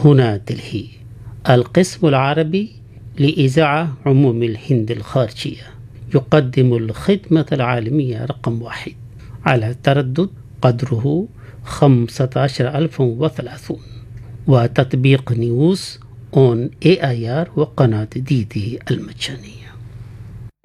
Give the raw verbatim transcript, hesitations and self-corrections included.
هنا دلهي، القسم العربي لإذاعة عموم الهند الخارجية يقدم الخدمة العالمية رقم واحد على تردد قدره خمسة عشر ألف وثلاثون، وتطبيق نيوز اون اي اي ار وقناة دي دي المجانية.